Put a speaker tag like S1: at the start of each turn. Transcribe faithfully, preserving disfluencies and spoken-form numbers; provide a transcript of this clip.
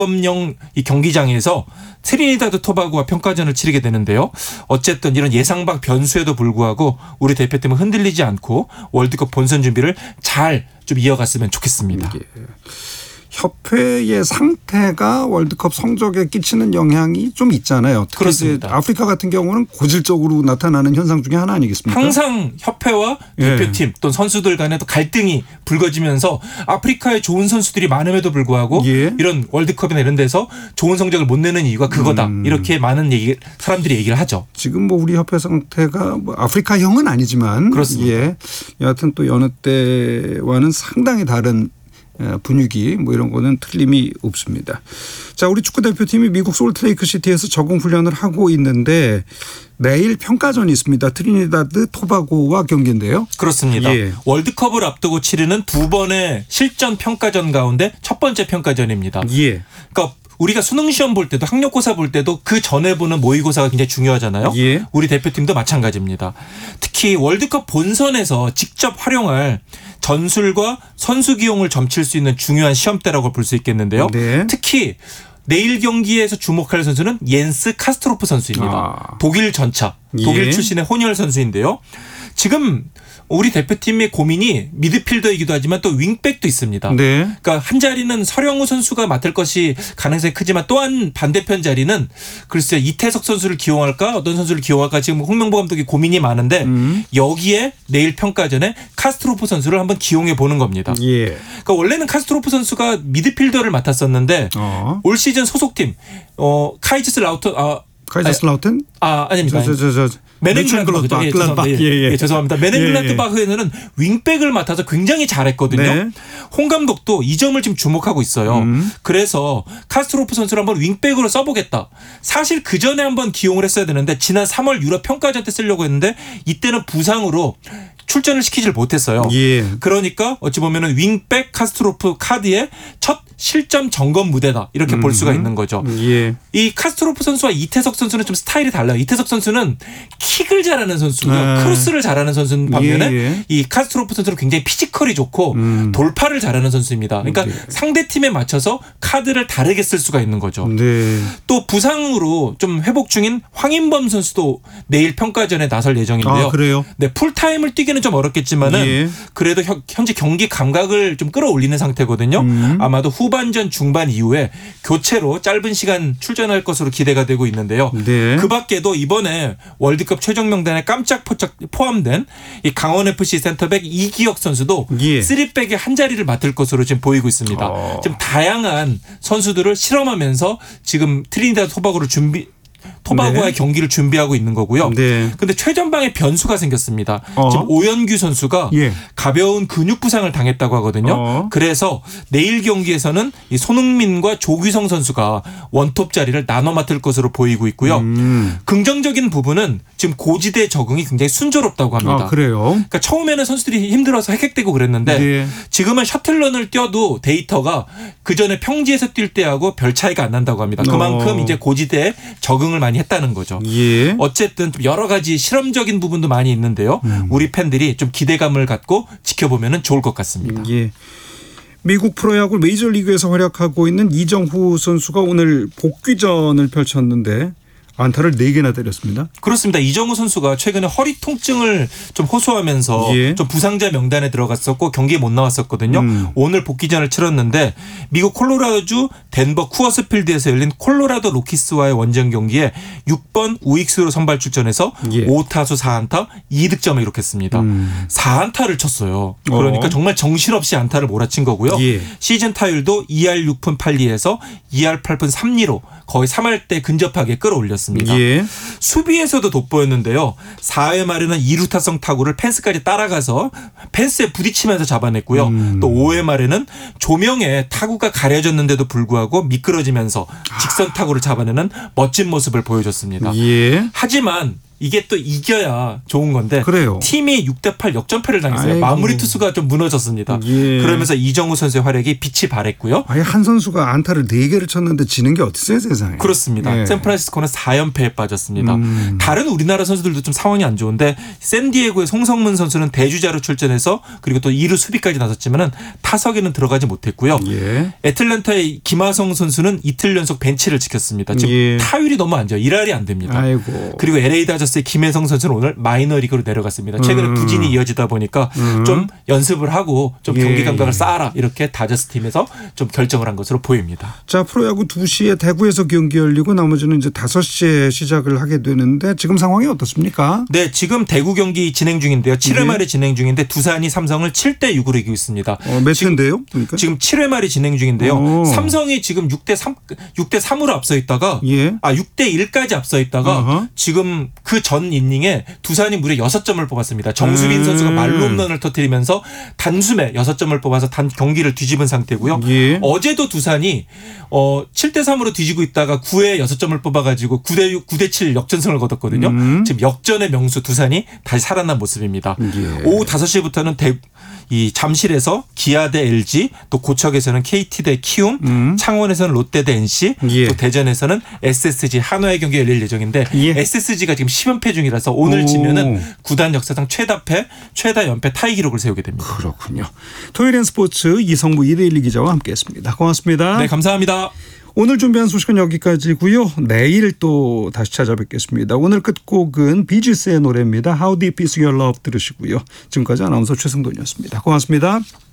S1: 범용 이 경기장에서 트리니다드 토바고와 평가전을 치르게 되는데요. 어쨌든 이런 예상 밖 변수에도 불구하고 우리 대표팀은 흔들리지 않고 월드컵 본선 준비를 잘 좀 이어갔으면 좋겠습니다.
S2: 예. 협회의 상태가 월드컵 성적에 끼치는 영향이 좀 있잖아요. 특히
S1: 그렇습니다.
S2: 아프리카 같은 경우는 고질적으로 나타나는 현상 중에 하나 아니겠습니까?
S1: 항상 협회와 대표팀 예. 또는 선수들 간에도 갈등이 불거지면서 아프리카에 좋은 선수들이 많음에도 불구하고 예. 이런 월드컵이나 이런 데서 좋은 성적을 못 내는 이유가 그거다. 음. 이렇게 많은 얘기, 사람들이 얘기를 하죠.
S2: 지금 뭐 우리 협회 상태가 뭐 아프리카형은 아니지만
S1: 그렇습니다.
S2: 예. 여하튼 또 여느 때와는 상당히 다른 분위기 뭐 이런 거는 틀림이 없습니다. 자, 우리 축구대표팀이 미국 솔트레이크시티에서 적응 훈련을 하고 있는데 내일 평가전이 있습니다. 트리니다드 토바고와 경기인데요.
S1: 그렇습니다.
S2: 예.
S1: 월드컵을 앞두고 치르는 두 번의 실전 평가전 가운데 첫 번째 평가전입니다.
S2: 예.
S1: 그러니까 우리가 수능시험 볼 때도 학력고사 볼 때도 그 전에 보는 모의고사가 굉장히 중요하잖아요.
S2: 예.
S1: 우리 대표팀도 마찬가지입니다. 특히 월드컵 본선에서 직접 활용할 전술과 선수 기용을 점칠 수 있는 중요한 시험대라고 볼 수 있겠는데요.
S2: 네.
S1: 특히 내일 경기에서 주목할 선수는 옌스 카스트로프 선수입니다.
S2: 아.
S1: 독일 전차, 독일
S2: 예.
S1: 출신의 혼혈 선수인데요. 지금 우리 대표팀의 고민이 미드필더이기도 하지만 또 윙백도 있습니다.
S2: 네.
S1: 그러니까 한 자리는 서령우 선수가 맡을 것이 가능성이 크지만 또한 반대편 자리는 글쎄 이태석 선수를 기용할까 어떤 선수를 기용할까 지금 홍명보 감독이 고민이 많은데 음. 여기에 내일 평가전에 카스트로프 선수를 한번 기용해 보는 겁니다.
S2: 예.
S1: 그러니까 원래는 카스트로프 선수가 미드필더를 맡았었는데 어. 올 시즌 소속팀 어, 카이즈슬라우터 아,
S2: 카이저슬라우텐?
S1: 아, 아닙니다.
S2: 저, 저, 저, 저.
S1: 메넨글라드바흐. 예, 죄송합니다. 예, 예. 예, 죄송합니다. 메넨글라드바흐에는 예, 예. 윙백을 맡아서 굉장히 잘했거든요. 네. 홍 감독도 이 점을 지금 주목하고 있어요. 음. 그래서 카스트로프 선수를 한번 윙백으로 써보겠다. 사실 그 전에 한번 기용을 했어야 되는데 지난 삼월 유럽 평가전 때 쓰려고 했는데 이때는 부상으로 출전을 시키질 못했어요.
S2: 예.
S1: 그러니까 어찌 보면 윙백 카스트로프 카드의 첫 실점 점검 무대다 이렇게 음. 볼 수가 있는 거죠.
S2: 예.
S1: 이 카스트로프 선수와 이태석 선수는 좀 스타일이 달라요. 이태석 선수는 킥을 잘하는 선수고요.
S2: 아.
S1: 크로스를 잘하는 선수는 반면에
S2: 예, 예.
S1: 이 카스트로프 선수는 굉장히 피지컬이 좋고 음. 돌파를 잘하는 선수입니다. 그러니까 네. 상대 팀에 맞춰서 카드를 다르게 쓸 수가 있는 거죠.
S2: 네.
S1: 또 부상으로 좀 회복 중인 황인범 선수도 내일 평가전에 나설 예정인데요.
S2: 아, 그래요?
S1: 네, 풀타임을 뛰기는 좀 어렵겠지만은
S2: 예.
S1: 그래도 현재 경기 감각을 좀 끌어올리는 상태거든요. 음. 아마도 후반전 중반 이후에 교체로 짧은 시간 출전할 것으로 기대가 되고 있는데요.
S2: 네.
S1: 그 밖에도 이번에 월드컵 최종 명단에 깜짝 포함된 이 강원에프씨 센터백 이기혁 선수도
S2: 예.
S1: 쓰리백의 한 자리를 맡을 것으로 지금 보이고 있습니다.
S2: 어.
S1: 지금 다양한 선수들을 실험하면서 지금 트리니다드 토바고를 준비 토바고와의 네. 경기를 준비하고 있는 거고요. 그런데 네. 최전방에 변수가 생겼습니다. 어. 지금 오연규 선수가 예. 가벼운 근육 부상을 당했다고 하거든요. 어. 그래서 내일 경기에서는 이 손흥민과 조규성 선수가 원톱 자리를 나눠 맡을 것으로 보이고 있고요. 음. 긍정적인 부분은 지금 고지대 적응이 굉장히 순조롭다고 합니다.
S2: 아, 그래요?
S1: 그러니까 처음에는 선수들이 힘들어서 헥헥대고 그랬는데 네. 지금은 셔틀런을 뛰어도 데이터가 그 전에 평지에서 뛸 때하고 별 차이가 안 난다고 합니다. 그만큼 어. 이제 고지대에 적응을 많이 했다는 거죠.
S2: 예.
S1: 어쨌든 좀 여러 가지 실험적인 부분도 많이 있는데요. 음. 우리 팬들이 좀 기대감을 갖고 지켜보면 좋을 것 같습니다.
S2: 예. 미국 프로야구 메이저리그에서 활약하고 있는 이정후 선수가 오늘 복귀전을 펼쳤는데 안타를 네 개나 때렸습니다.
S1: 그렇습니다. 이정후 선수가 최근에 허리 통증을 좀 호소하면서 예. 좀 부상자 명단에 들어갔었고 경기에 못 나왔었거든요. 음. 오늘 복귀전을 치렀는데 미국 콜로라도주 덴버 쿠어스 필드에서 열린 콜로라도 로키스와의 원정 경기에 육 번 우익수로 선발 출전해서 예. 오 타수 사 안타 이 득점을 기록했습니다. 음. 사 안타를 쳤어요. 그러니까 어. 정말 정신없이 안타를 몰아친 거고요. 예. 시즌 타율도 이 할 육 푼 팔 리에서 이 할 팔 푼 삼 리로 거의 삼 할대 근접하게 끌어올렸습니다.
S2: 예.
S1: 수비에서도 돋보였는데요. 사 회 말에는 이 루 타성 타구를 펜스까지 따라가서 펜스에 부딪히면서 잡아냈고요. 음. 또 오 회 말에는 조명에 타구가 가려졌는데도 불구하고 미끄러지면서 직선 타구를 잡아내는 멋진 모습을 보여줬습니다.
S2: 예.
S1: 하지만 이게 또 이겨야 좋은 건데
S2: 그래요.
S1: 팀이 육 대 팔 역전패를 당했어요.
S2: 아이고.
S1: 마무리 투수가 좀 무너졌습니다.
S2: 예.
S1: 그러면서 이정우 선수의 활약이 빛이 발했고요.
S2: 아예 한 선수가 안타를 네 개를 쳤는데 지는 게 어딨어요 세상에.
S1: 그렇습니다.
S2: 예.
S1: 샌프란시스코는 사 연패에 빠졌습니다.
S2: 음.
S1: 다른 우리나라 선수들도 좀 상황이 안 좋은데 샌디에고의 송성문 선수는 대주자로 출전해서 그리고 또 이 루 수비까지 나섰지만은 타석에는 들어가지 못했고요.
S2: 예.
S1: 애틀랜타의 김하성 선수는 이틀 연속 벤치를 지켰습니다. 지금
S2: 예.
S1: 타율이 너무 안 좋아요. 일할이 안 됩니다.
S2: 아이고.
S1: 그리고 엘에이 다저스의 김혜성 선수는 오늘 마이너리그로 내려갔습니다. 최근에
S2: 음.
S1: 부진이 이어지다 보니까
S2: 음.
S1: 좀 연습을 하고 좀
S2: 예.
S1: 경기 감각을 쌓아라 이렇게 다저스 팀에서 좀 결정을 한 것으로 보입니다.
S2: 자 프로야구 두 시에 대구에서 경기 열리고 나머지는 이제 다섯 시에 시작을 하게 되는데 지금 상황이 어떻습니까?
S1: 네, 지금 대구 경기 진행 중인데요. 칠 회
S2: 예.
S1: 말에 진행 중인데 두산이 삼성을 칠 대 육으로 이기고 있습니다.
S2: 어, 몇 회인데요? 그러니까?
S1: 지금 칠 회 말이 진행 중인데요.
S2: 오.
S1: 삼성이 지금 육 대 삼, 육 대 삼으로 앞서 있다가
S2: 예.
S1: 아, 육 대 일까지 앞서 있다가
S2: 어허.
S1: 지금 그 전 이닝에 두산이 무려 여섯 점을 뽑았습니다. 정수빈
S2: 음.
S1: 선수가 말로 홈런을 터뜨리면서 단숨에 여섯 점을 뽑아서 단 경기를 뒤집은 상태고요.
S2: 예.
S1: 어제도 두산이 어, 칠 대 삼으로 뒤지고 있다가 구 회 여섯 점을 뽑아가지고 구 대 육, 구 대 칠 역전승을 거뒀거든요.
S2: 음.
S1: 지금 역전의 명수 두산이 다시 살아난 모습입니다.
S2: 예.
S1: 오후 다섯 시부터는 대, 이 잠실에서 기아 대 엘지, 또 고척에서는 케이티 대 키움,
S2: 음.
S1: 창원에서는 롯데 대 엔씨,
S2: 예.
S1: 또 대전에서는 에스에스지 한화의 경기가 열릴 예정인데
S2: 예.
S1: 에스에스지가 지금 십 연패 중이라서 오늘
S2: 오.
S1: 지면은 구단 역사상 최다패, 최다 연패 타이 기록을 세우게 됩니다.
S2: 그렇군요. 토요일엔 스포츠 이성무 이데일리 기자와 함께했습니다. 고맙습니다.
S1: 네, 감사합니다.
S2: 오늘 준비한 소식은 여기까지고요. 내일 또 다시 찾아뵙겠습니다. 오늘 끝곡은 비지스의 노래입니다. How Deep Is Your Love 들으시고요. 지금까지 아나운서 최승돈이었습니다. 고맙습니다.